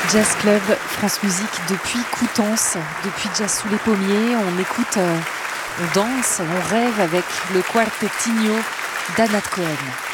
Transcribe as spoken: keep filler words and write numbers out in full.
Jazz Club France Musique depuis Coutances, depuis Jazz sous les pommiers. On écoute, euh, on danse, on rêve avec le Quartetino d'Anat Cohen.